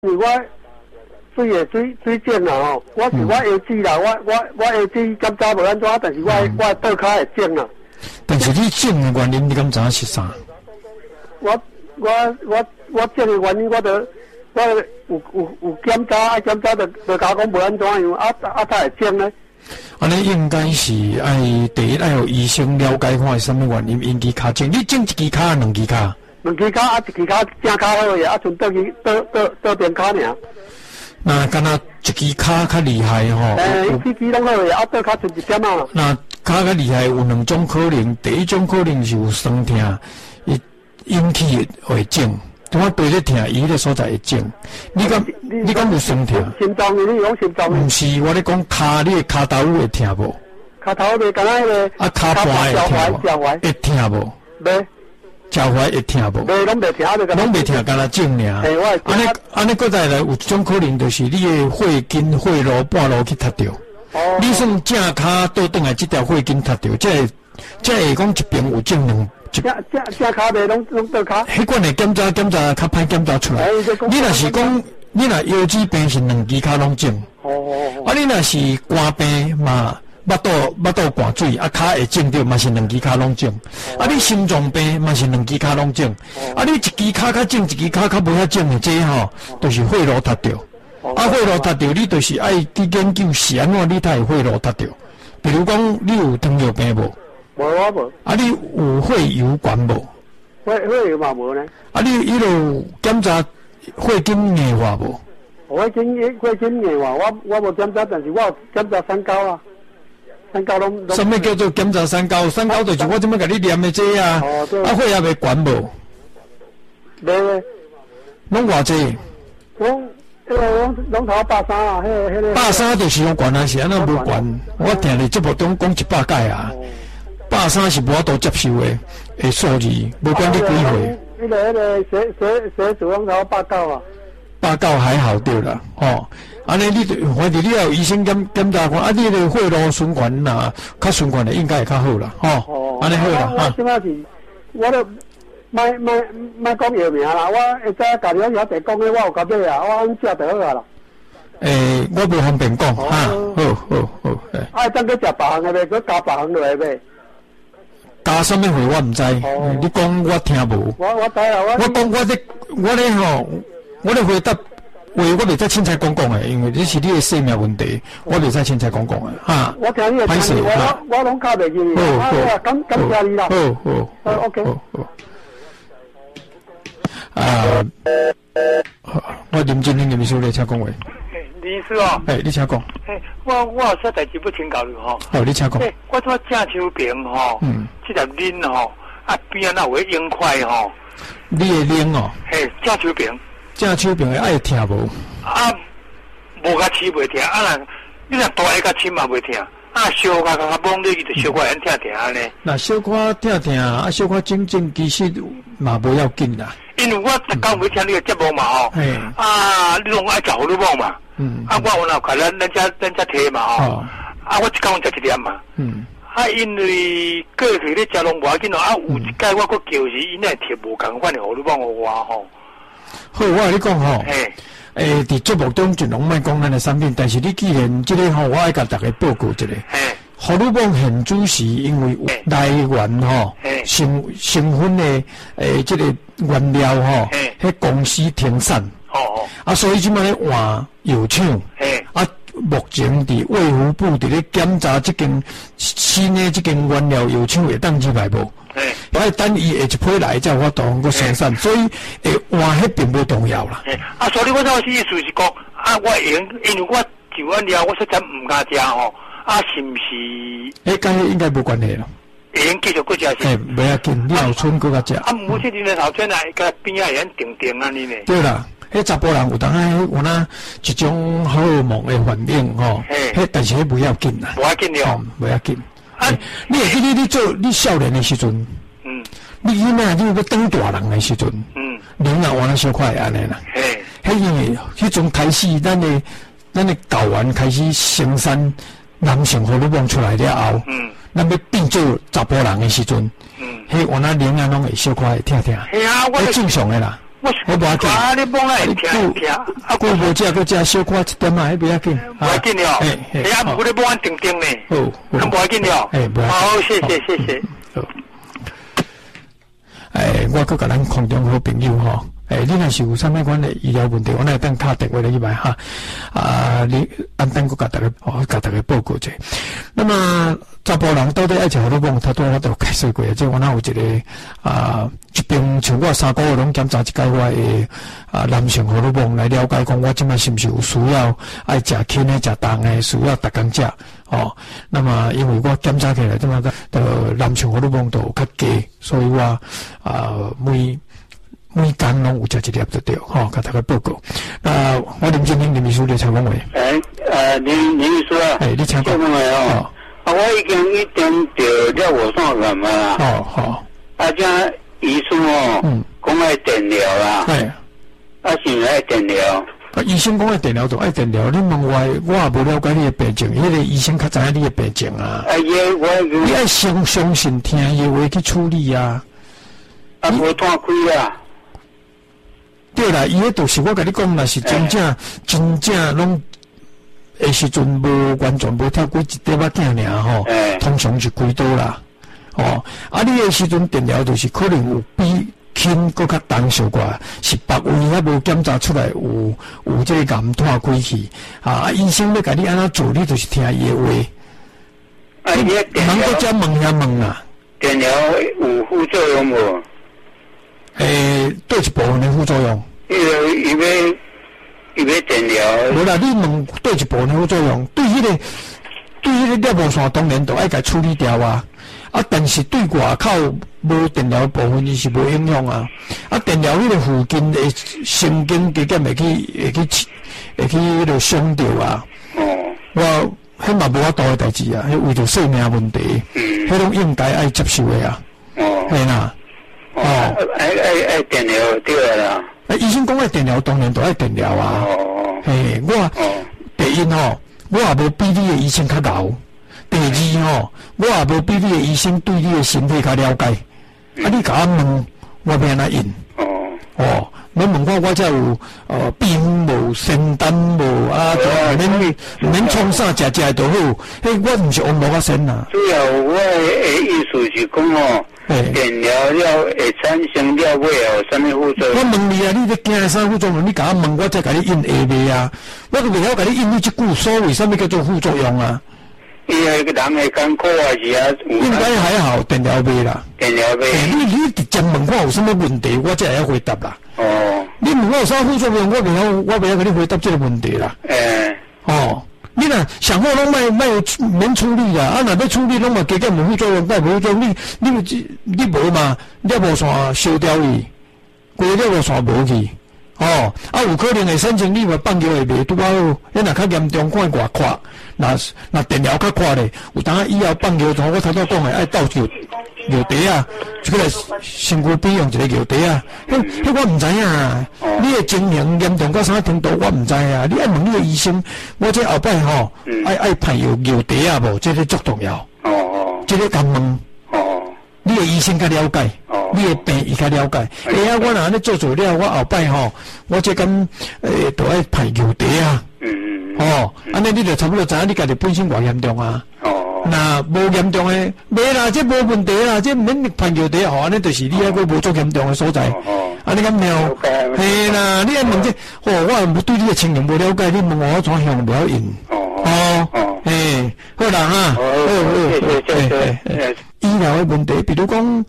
水肿啦吼，我是我下肢啦，我下肢检查无安怎，但是我倒骹会肿啦。 但是你肿的原因，你敢知影是啥？ 我肿的原因，我有检查，检查就甲我讲无安怎样，才会肿呢？ 安尼应该是第一要有医生了解看是什么原因引起骹肿。你肿一支骹，两支骹？ 两支骹，一支骹正骹好个，剩倒边骹尔。 那敢若一支骹较厉害吼， 一支拢好个，倒骹剩一点啊。 那骹较厉害有两种可能，第一种可能是有酸痛，引起会肿。我背咧痛，伊迄个所在会肿。你敢有酸痛？ 心脏的，你讲心脏的？ 毋是，我咧讲骹，你的骹头会痛无？ 骹头袂敢若迄个。 骹盘会痛无？会痛无？ 袂。 脚踝会痛无？ 袂，拢袂痛， 拢袂痛，敢若肿尔。安尼，搁再来有一种可能，就是你的血筋、血路、半路去塌掉。你算正骹倒转来，这条血筋塌掉，这会讲一边有肿两。 正骹袂拢倒骹。 迄款的检查较歹检查出来。你若是讲，你若腰椎病是两支骹拢肿。你若是肝病嘛？腹肚灌水，骹会肿着，嘛是两支骹拢肿。你心脏病嘛是两支骹拢肿。你一支骹较肿，一支骹较无遐肿的，这吼就是血路塌掉。血路塌掉，你就是爱去研究是安怎你才会血路塌掉。比如讲，你有糖尿病无？ 无我无。 你有血油管无？ 血油嘛无呢。 你迄落检查血筋硬化无？ 血筋硬化，我无检查，但是我有检查三高啊。三高拢。 什么叫做检查三高？三高就是我这么甲你念的这啊。血也未管无？ 未。 拢偌济？ 拢头130啊，迄个。 130就是用管啊，是安那无管？我听你节目中讲100届啊，130是无法度接受的数字，无管你几岁。 迄个血脂拢头89啊。 89还好对啦，安尼你反正你要有医生检查看，你的血路循环呐，较循环的应该会较好啦，安尼好啦。 我即摆是，我都卖讲药名啦，我会知家己我晓得讲的，我有甲买啊，我按食就好啊啦。 我无方便讲，好。 等去食别项的袂，去加别项落来袂。 加什么货我唔知，你讲我听无。 我知啊， 我讲我咧吼。我咧回答我袂使凊彩讲诶，因为这是你的性命问题，我袂使凊彩讲诶。 我听你的建议，我拢卡袂记你。感谢你啦。好 ，OK。 我林经理林秘书咧，请讲话。 林医师哦。 你请讲。 我有些代志不请教你吼。 好，你请讲。 我这正手边吼，这条ลิ้吼，边啊有个硬块吼。 你的ลิ้哦。 正手边。 正手病的爱疼无？ 无甲起袂疼，你若大一甲起嘛袂疼，小甲摸你就小可很疼疼呢。 那小可疼疼，小可整其实嘛无要紧啦。 因为我逐工会听你个节目嘛吼，你拢爱食胡萝卜嘛，我有哪甲咱遮摕嘛吼，我一工食一粒嘛，因为过去咧食拢无要紧咯，有一届我佫叫是因来摕无共款的胡萝卜互我吼。 好，我跟你讲吼，伫节目中就拢莫讲咱的产品，但是你既然这个吼，我爱甲大家报告一个，胡萝卜现主是因为来源吼，成分的这个原料吼，迄公司停产，所以即摆咧换药厂，目前伫卫福部伫咧检查这间新的这间原料药厂会当入来无？我等伊下一批来才有法度通过生产，所以换迄并不重要啦。 所以我这意思是讲，我因为我就原料我实在唔敢食吼，是毋是？ 跟迄应该无关系咯。 会用继续搁食是？ 袂要紧，你后村搁较食。 唔是你的头先甲边仔会用定定安尼呢？ 对啦。迄查甫人有当有那一种荷尔蒙的反应吼，但是迄不要紧啦， 不要紧了， 不要紧。你会记你做你少年的时阵，你囡仔你要当大人的时阵，人啊换了小块安尼啦。迄因为迄种开始，咱的睾丸开始生产男性荷尔蒙出来了后，咱要变做查甫人的时阵，迄换了人啊拢会小块会疼疼，迄正常的啦。 我无要紧，你摸来听， 过无食个食小可一点嘛，不要紧， 不要紧了。哎呀，不你摸安定定呢，很不要紧了。好，谢谢。 我搁甲咱空中好朋友吼。你若是有啥物款的医疗问题，我来等打电话来去买哈。你等我甲大家报告者。那么查甫人到底爱食荷尔蒙，他都我都解释过，即我那有一个一边像我3个月拢检查一解我的男性荷尔蒙来了解，讲我即摆是毋是有需要爱食轻的、食重的，需要逐工食哦。那么因为我检查起来即摆男性荷尔蒙都有较低，所以我每天拢有食一粒就对，吼，甲大家报告。我林建兴林秘书你采访我。 林秘书啊， 你请讲。 哦，我已经1点着了，我算干嘛啦？ 好。 这医生讲爱电疗啦。是爱电疗。 医生讲爱电疗就爱电疗，你问我也无了解你的病情，迄个医生较知影你的病情啊。你爱相信听伊话去处理啊。 无断开啊。 对啦，伊迄就是我甲你讲，若是真正拢的时阵无完全无跳过一块仔镜尔吼，通常是几多啦，你的时阵电疗就是可能有比轻搁较重小寡，是别位还无检查出来有这个癌断开去，医生要甲你安怎做，你就是听伊的话。你能够再问啊？ 电疗有副作用无？ 对一部分的副作用。 伊要电疗。 无啦，你问对一部分的副作用，对迄个尿膜线当然都爱甲处理掉啊。但是对外口无电疗部分伊是无影响啊。电疗迄个附近的神经加减会去迄个伤着啊。我迄嘛无法度的代志啊，迄为着生命问题，迄拢应该爱接受的啊。系啦。 爱电疗对啦。 医生讲爱电疗，当然都爱电疗啊。第一我也无比你的医生较牛。第二我也无比你的医生对你的身体较了解。你甲我问，我要安怎应？你问我才有鼻风无、仙丹无免创啥食就好。我毋是王老先啊。 主要我的意思是讲电疗了会产生了尾后什么副作用？ 我问你啊，你惊啥副作用？你甲我问，我才甲你应下袂啊。我都袂晓甲你应你即句所谓什么叫做副作用啊？ 伊个人会艰苦啊是啊？ 应该还好，电疗袂啦。 电疗袂。 你直接问我有什么问题，我才会晓回答啦。你问我有啥副作用，我袂晓甲你回答这个问题啦。你若上好拢免处理啦，若要处理拢嘛加减无副作用，无副作用，你无嘛，尿膜线烧掉伊，规尿膜线无去，有可能会产生你嘛放尿会袂拄好，若较严重看外快，若电疗较快咧，有当以后放尿我头拄讲诶爱倒尿袋啊，即个身躯边用一个尿袋啊，迄我毋知影啊。你的情形严重到啥程度我毋知啊。你爱问你的医生，我这后摆爱派尿袋啊无，这个足重要。这个敢问。你的医生较了解，你的病伊较了解。我若安尼做了，我后摆我这间都爱派尿袋啊。安尼你就差不多知影你家己本身偌严重啊。那无严重诶，袂啦，这无问题啦，这免判尿袋安尼就是你迄个无足严重诶所在。安尼咁妙，嘿啦，你爱问这，我对你诶情形无了解，你问我怎样无晓应？好啦哈，医疗诶问题，比如讲，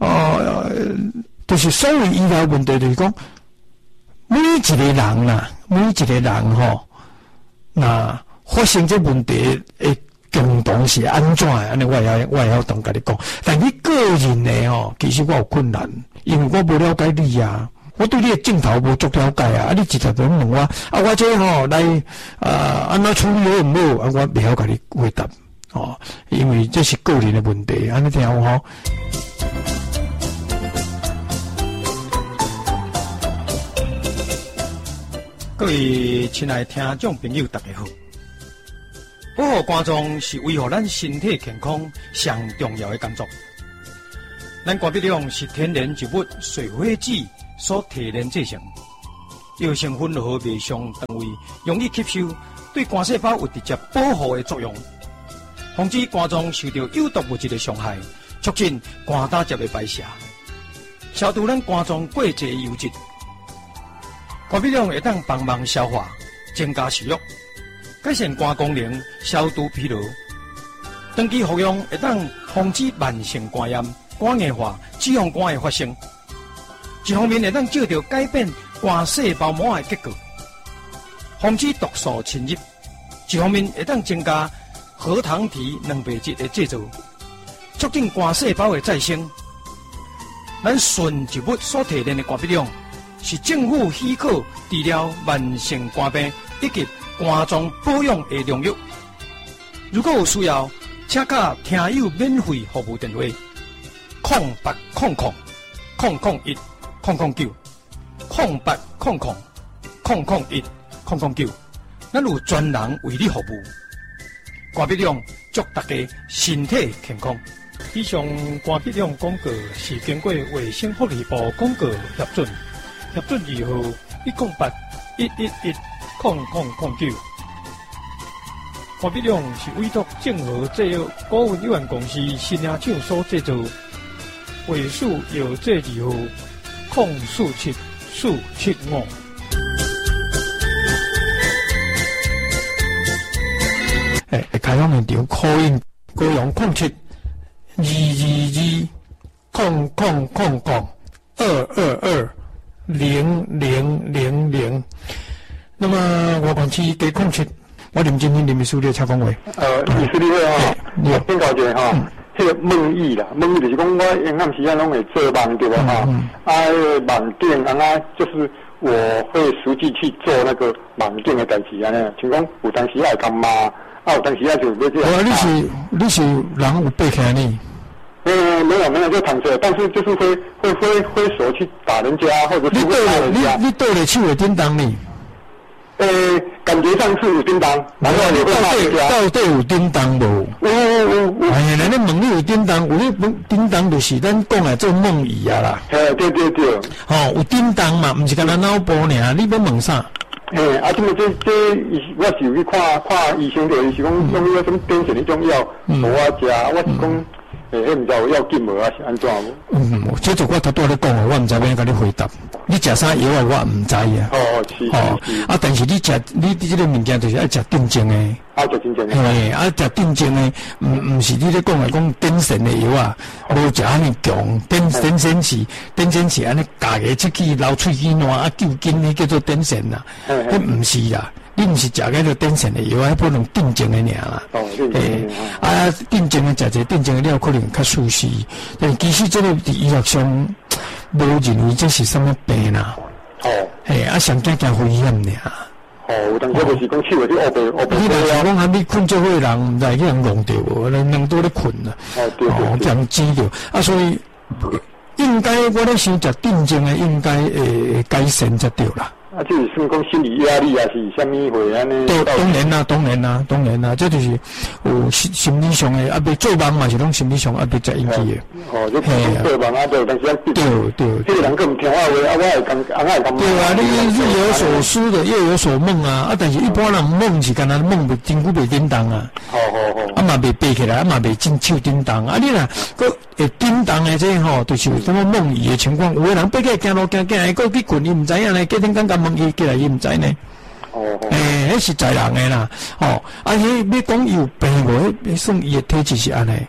就是所谓医疗问题，就是讲每一个人那发生这问题诶。共同是安怎的？安尼我也晓同甲你讲，但你个人的其实我有困难，因为我无了解你啊，我对你的镜头无足了解啊。你直接就问我，我这来安怎处理好唔好？我袂晓甲你回答因为这是个人的问题，安尼听有各位亲爱的听众朋友，大家好。保护肝脏是维护咱身体健康上重要的工作。咱肝鼻量是天然植物水火子所提炼制成，药成分和微上单位容易吸收，对肝细胞有直接保护的作用，防止肝脏受到有毒物质的伤害，促进肝胆汁的排泄，消除咱肝脏过多油脂。肝碧龙会当帮忙消化，增加食欲，改善肝功能，消除疲劳。长期服用会当防止慢性肝炎、肝硬化、脂肪肝的发生。一方面会当照着改变肝细胞膜的结构，防止毒素侵入；一方面会当增加核糖体蛋白质的制造，促进肝细胞的再生。咱纯植物所提炼的肝碧龙，是政府许可治疗慢性肝病以及肝脏保养的良药。如果有需要，请洽听友免费服务电话：0800-009-001-009，咱有专人为你服务。肝碧龙祝大家身体健康。以上肝碧龙广告是经过卫生福利部广告核准，核准字号108-111-0009。肝碧龙是委托正和制药股份有限公司新亚厂所制造，卫数药剂字号047475。 开放现场call in高雄07-222-000。那么我管区给07，我林今天林秘书的蔡讲话。 秘书你好哈，先搞一下哈，这个梦呓啦，梦呓就是讲我沿岸时间拢会做梦对吧哈？梦境就是我会实际去做那个梦境的代志啊呢，像讲有当时爱干妈。有当时就要这样。 你是人有背起来呢？ 没有就躺着，但是就是挥手去打人家，或者是你对了手会叮当呢？ 感觉上是有叮当，然后你会骂人家。 到底有叮当无？哎呀，咱咧问你有叮当，有咧叮当就是咱讲的做梦呓啊啦。 对。 有叮当嘛，毋是干咱脑部尔，你要问啥？ 这么我是有去看医生，就是讲用迄个什么癫痫的种药，无我食，我是讲，迄毋知有要紧无啊是安怎无？ 这就我头拄咧讲的，我毋知要甲你回答。你食啥药啊？我毋知啊。 是。 但是你这个物件就是爱食定症的。 食定症的。 食定症的，毋是你咧讲的讲癫痫的药啊，无食安尼强，癫痫是安尼家己出去流喙齿烂救筋，迄叫做癫痫啦。迄毋是啦，你毋是食迄个癫痫的药，迄不能定症的尔啦。定症的食者定症的了，可能较舒适。但其实这个伫医学上，无认为这是什么病啦。上惊惊危险尔。 有当时就是讲手去乌白。 你若是讲喊你困做伙人，毋知去人弄着无，人多咧困啦。对，这样煎着所以应该我咧想食定症的，应该改善才对啦。 就是算讲心理压力啊，是啥物会安尼？ 当然啦，这就是有心理上的要做梦嘛，是拢心理上要才引起的。 就做梦就但是对。 这个人更唔听话话，我会感。 对啊，你日有所思的，夜有所梦啊。但是一般人梦是干那梦不真久袂叮当啊。嘛袂背起来，嘛袂真手叮当啊。你若个会叮当的这就是有什么梦呓的情况。有的人背起来行路行，个去困，伊唔知影呢。隔天刚梦伊起来，伊唔知呢。迄是在人的啦。迄要讲有病无？迄算伊的体质是安尼。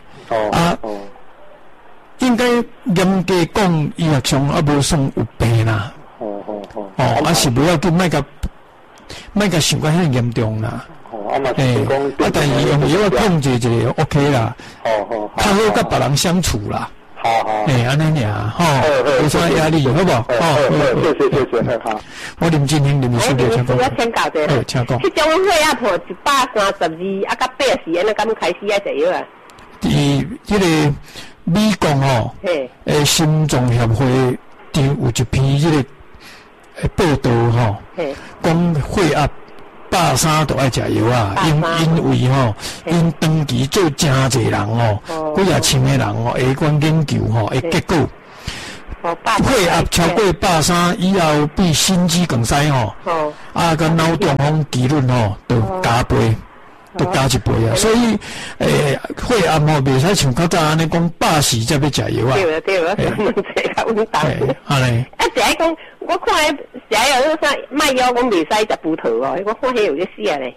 应该严格讲，医学上无算有病啦。是不要紧，莫甲想甲遐严重啦。但是用药控制一下 OK 啦。较好甲别人相处啦。安尼尔无啥压力，好不好？ 谢。 我林志玲，林秘书请讲。 我请教者。 请讲。 这种血压破132，到80，安尼敢开始食药啊？ 伫这个美国心脏协会有一篇这个报道讲血压130都爱食药啊，因为因长期做真侪人几啊千个人下管研究结果血压超过130以后，比心肌梗塞吼，啊，甲脑中风几率吼，都加倍，都加一倍啊。所以，血压吼袂使像较早安尼讲140才要食药啊。 对啊，问题较稳当。 安尼。 啊，只系讲，我看迄只系有啥卖药，讲袂使食葡萄哦，我看迄有咧写咧。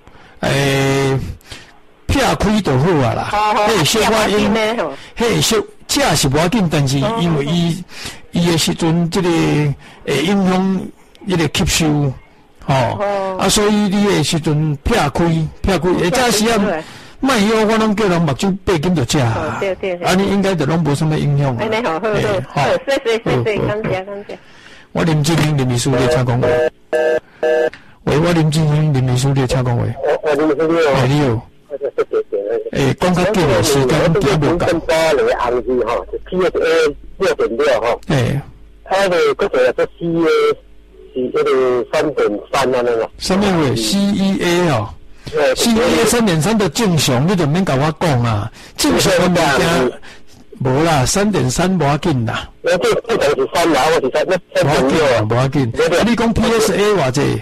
撇开就好啊啦。迄小可因，迄小食是无要紧，但是因为伊诶时阵，即个会影响伊个吸收，啊，所以你诶时阵撇开，或者时啊卖药，我拢叫人目睭8斤就食啊。 对， 啊，你应该就拢无什么影响。 安尼好，谢，感谢。 我林志玲林秘书你请讲话。喂，我林志玲林秘书你请讲话。你好。讲较紧诶，时间行无够。 8个红字吼，就 PSA 6.6吼。嗰个做 CA 是迄个3.3安尼咯。 什么话 ？CEA 哦。CEA 3.3的正常，你就免甲我讲啊。正常的物件无啦，3.3无要紧啦。 这就是3啦，我是3.6， 无要紧。你讲 PSA 偌济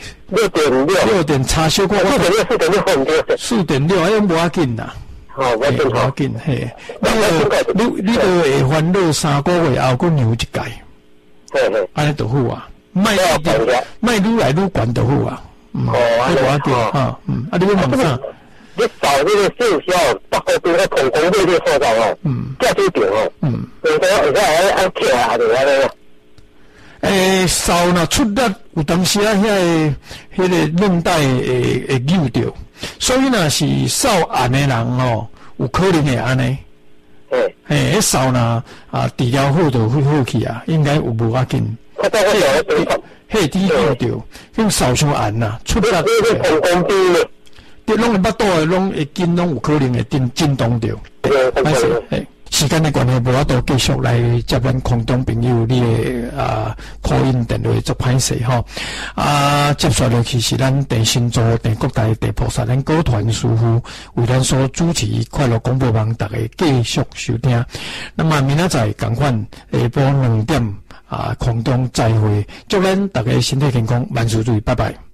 ？6.6点差小可。4.6，哎，无要紧啦。无要紧嘿。你都会烦恼3个月后，佫牛一届。安尼就好啊，卖愈来愈悬就好啊。无要紧啊，啊，你要问啥？ 你找这个生肖，包括这个孔工队这个所在哦，这就对哦，有时按跳下就安尼咯。 扫若出力，有当时啊，迄个韧带会扭着，所以若是扫按的人哦，有可能会安尼。迄扫若治疗好就会好去啊，应该有无要紧。迄滴扭着，用扫伤按呐，出力。 孔工队咧。 你拢会巴肚诶，拢会筋拢有可能会震动着。歹势，时间的关系，无法度继续来接咱空中朋友你诶call in电话做歹势吼。接下落去是咱第新组第国台第菩萨咱歌团师傅为咱所主持快乐广播网，大家继续收听。那么明仔载同款下晡2点空中再会，祝咱大家身体健康，万事如意，拜拜。